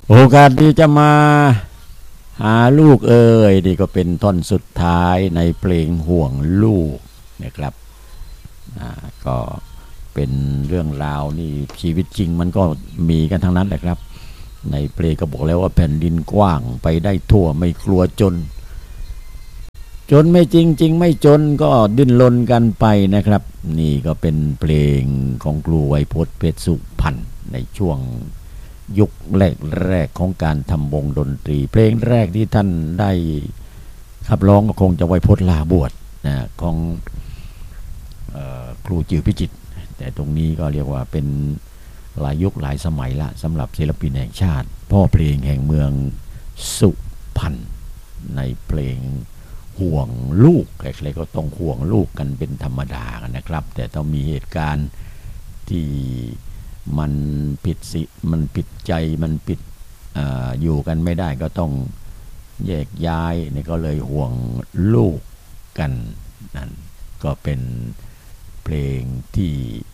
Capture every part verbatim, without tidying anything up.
โอกาสที่จะมาหาลูกเอ่ยนี่ก็เป็นท่อนสุดท้ายในเพลงห่วงลูกนะครับก็เป็นเรื่องราวนี่ชีวิตจริงมันก็มีกันทั้งนั้นแหละครับในเพลงก็บอกแล้วว่าแผ่นดินกว้างไปได้ทั่วไม่กลัวจนจนไม่จริงจริงไม่จนก็ดิ้นรนกันไปนะครับนี่ก็เป็นเพลงของครูไวยพจน์เพชรสุพรรณในช่วงยุคแรกๆของการทำวงดนตรีเพลงแรกที่ท่านได้ขับร้องก็คงจะไวยพจน์ลาบวชนะของเอ่อครูจือพิจิตรแต่ตรงนี้ก็เรียกว่าเป็นหลายยุคหลายสมัยละสำหรับศิลปินแห่งชาติพ่อเพลงแห่งเมืองสุพรรณในเพลงห่วงลูกใครๆก็ต้องห่วงลูกกันเป็นธรรมดากันนะครับแต่ต้องมีเหตุการณ์ที่มันผิดสิมันผิดใจมันผิด อ, อยู่กันไม่ได้ก็ต้องแยกย้ายนี่ก็เลยห่วงลูกกันนั่นก็เป็นเพลงที่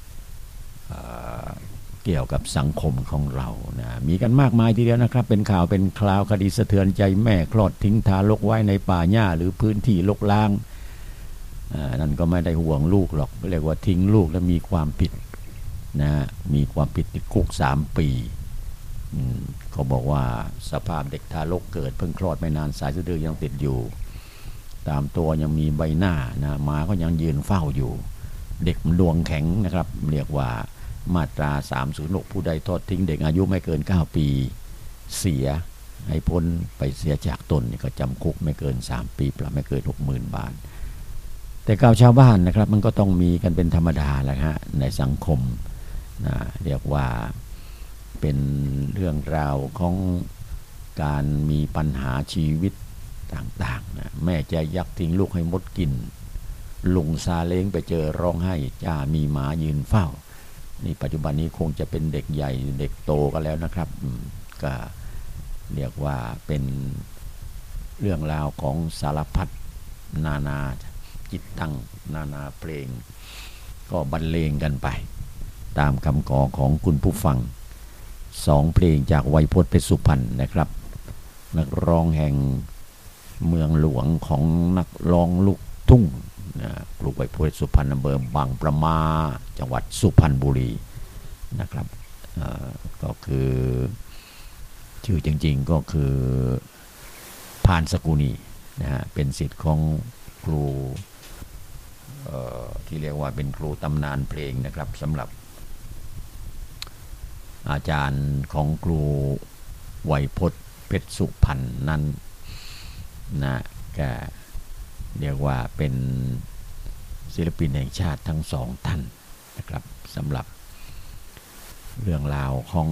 เกี่ยวกับสังคมของเรานะมีกันมากมายทีเดียวนะครับเป็นข่าวเป็นคราวคดีสะเทือนใจแม่คลอดทิ้งทารกไว้ในป่าหญ้าหรือพื้นที่รกร้างนั่นก็ไม่ได้ห่วงลูกหรอกเรียกว่าทิ้งลูกแล้วมีความผิดนะมีความผิดติดคุกสามปีเขาบอกว่าสภาพเด็กทารกเกิดเพิ่งคลอดไม่นานสายสะดือยังติดอยู่ตามตัวยังมีใบหน้านะม้าก็ยังยืนเฝ้าอยู่เด็กมันดวงแข็งนะครับเรียกว่ามาตราสามศูนย์หกผู้ใดทอดทิ้งเด็กอายุไม่เกินเก้าปีเสียให้พ้นไปเสียจากตนนี่ก็จำคุกไม่เกินสามปีปรับไม่เกิน หกหมื่น บาทแต่กล่าวชาวบ้านนะครับมันก็ต้องมีกันเป็นธรรมดาแหละฮะในสังคมนะเรียกว่าเป็นเรื่องราวของการมีปัญหาชีวิตต่างๆนะแม่จะยักทิ้งลูกให้มดกินลุงซาเล้งไปเจอร้องไห้จ้ามีหมายืนเฝ้านี่ปัจจุบันนี้คงจะเป็นเด็กใหญ่เด็กโตกันแล้วนะครับก็เรียกว่าเป็นเรื่องราวของสารพัดนานาจิตตังนานาเพลงก็บรรเลงกันไปตามคำขอของคุณผู้ฟังสองเพลงจากไวยพจน์เพชรสุพรรณนะครับนักร้องแห่งเมืองหลวงของนักร้องลูกทุ่งนะครูไวยพจน์สุพรรณอำเภอบางประมาจังหวัดสุพรรณบุรีนะครับก็คือชื่อจริงๆก็คือพานสกุณีนะฮะเป็นศิษย์ของครูที่เรียกว่าเป็นครูตำนานเพลงนะครับสำหรับอาจารย์ของครูไวยพจน์เพชรสุพรรณนั้นนะก็เรียกว่าเป็นศิลปินแห่งชาติทั้งสองท่านนะครับสำหรับเรื่องราวของ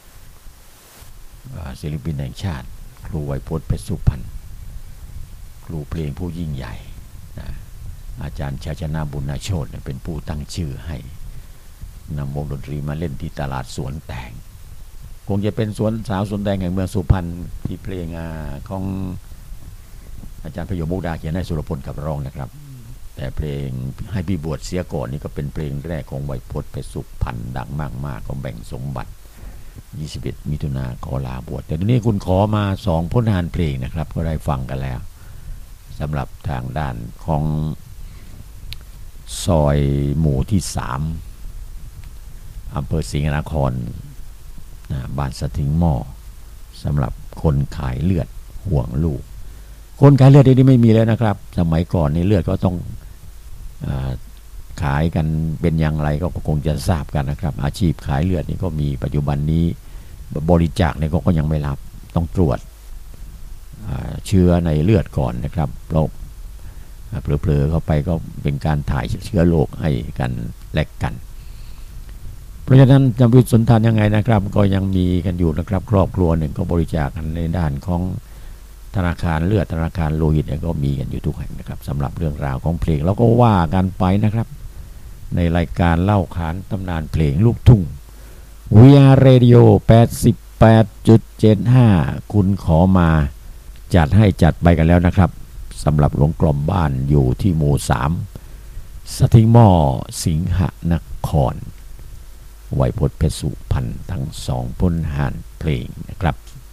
ศิลปินแห่งชาติครูไวยพจน์เพชรสุพรรณครูเพลงผู้ยิ่งใหญ่นะอาจารย์ชาชนะบุญโชติเป็นผู้ตั้งชื่อให้นำวงดนตรีมาเล่นที่ตลาดสวนแตงคงจะเป็นสวนสาวสวนแตงแห่งเมืองสุพรรณที่เพลงของอาจารย์พยมมุกดาเขียนให้สุรพลขับร้องนะครับแต่เพลงให้พี่บวชเสียก่อนนี่ก็เป็นเพลงแรกของไวยพจน์เพชรสุพรรณดังมากๆก็แบ่งสมบัติยี่สิบเอ็ดมิถุนาขอลาบวชแต่ทีนี้คุณขอมาสองผลงานเพลงนะครับก็ได้ฟังกันแล้วสำหรับทางด้านของซอยหมู่ที่สามอำเภอสิงห์นครนะบ้านสถิงหม้อสำหรับคนขายเลือดห่วงลูกคนขายเลือดนี่ไม่มีแล้วนะครับสมัยก่อนในเลือดก็ต้องขายกันเป็นอย่างไรก็คงจะทราบกันนะครับอาชีพขายเลือดนี่ก็มีปัจจุบันนี้บริจาคเนี่ยก็ยังไม่รับต้องตรวจเชื้อในเลือดก่อนนะครับเพราะเผลอๆเข้าไปก็เป็นการถ่ายเชื้อโรคให้กันแลกกันเพราะฉะนั้นจะวิสนทานยังไงนะครับก็ยังมีกันอยู่นะครับครอบครัวหนึ่งก็บริจาคกันในด้านของธนาคารเลือดธนาคารโลหิตก็มีกันอยู่ทุกแห่งนะครับสำหรับเรื่องราวของเพลงเราก็ว่ากันไปนะครับในรายการเล่าขานตำนานเพลงลูกทุ่ง วี อาร์ Radio แปดสิบแปดจุดเจ็ดห้า คุณขอมาจัดให้จัดไปกันแล้วนะครับสำหรับหลวงกลมบ้านอยู่ที่หมู่สามสถิงหม้อสิงหนครไวยพจน์เพชรสุพรรณทั้งสองผลงานเพลงนะครับ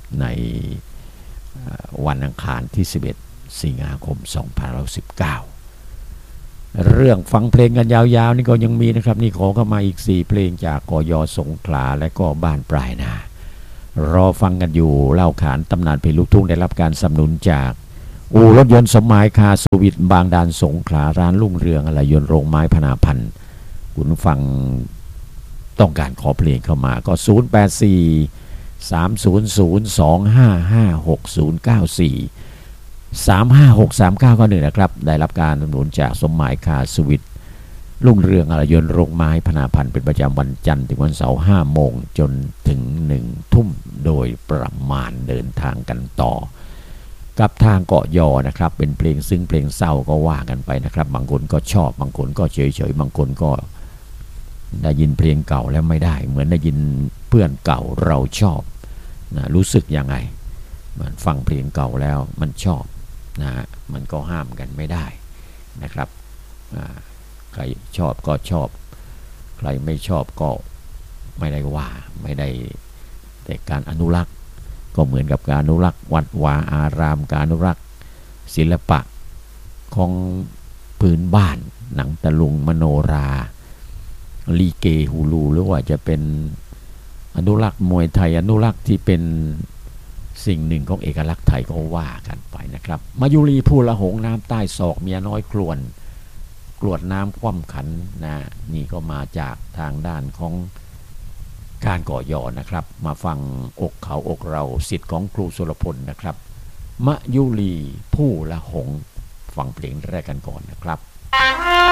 ในวันอังคารที่สิบเอ็ดสิงหาคมสองพันห้าร้อยสิบเก้าเรื่องฟังเพลงกันยาวๆนี่ก็ยังมีนะครับนี่ขอเข้ามาอีกสี่เพลงจากกย.สงขลาและก็บ้านปลายนารอฟังกันอยู่เล่าขานตำนานเพลงลูกทุ่งได้รับการสนับสนุนจากอู่รถยนต์สมหมายคาร์สวิทบางดานสงขลาร้านรุ่งเรืองอะไรยนต์โรงไม้พนาพันธ์คุณฟังต้องการขอเพลงเข้ามาก็ศูนย์ แปด สี่ สาม ศูนย์ ศูนย์ สอง ห้า ห้า หก ศูนย์ เก้า สี่ สาม ห้า หก สาม เก้า หนึ่งนะครับได้รับการสนับสนุนจากสมหมายคาร์สวิทรุ่งเรืองอะไรยนต์โรงไม้พนาพันธ์เป็นประจำวันจันทร์ถึงวันเสาร์ห้าโมงจนถึงหนึ่งทุ่มโดยประมาณเดินทางกันต่อกับทางเกาะยอนะครับเป็นเพลงซึ้งเพลงเศร้าก็ว่ากันไปนะครับบางคนก็ชอบบางคนก็เฉยเฉยบางคนก็ได้ยินเพลงเก่าแล้วไม่ได้เหมือนได้ยินเพื่อนเก่าเราชอบนะรู้สึกยังไงมันฟังเพลงเก่าแล้วมันชอบนะมันก็ห้ามกันไม่ได้นะครับใครชอบก็ชอบใครไม่ชอบก็ไม่ได้ว่าไม่ได้แต่การอนุรักษ์ก็เหมือนกับการอนุรักษ์วัดวาอารามการอนุรักษ์ศิลปะของพื้นบ้านหนังตะลุงมโนราลีเกฮูลูหรือว่าจะเป็นอนุรักษ์มวยไทยอนุรักษ์ที่เป็นสิ่งหนึ่งของเอกลักษณ์ไทยก็ว่ากันไปนะครับมายุรีผู้ละหงน้ำใต้ศอกเมียน้อยครวนกรวดน้ำคว่ำขันนะนี่ก็มาจากทางด้านของการก่อยอนะครับมาฟังอกเขาอกเราสิทธิ์ของครูสุรพลนะครับมะยุรีผู้ละหงฟังเพลงแรกกันก่อนนะครับ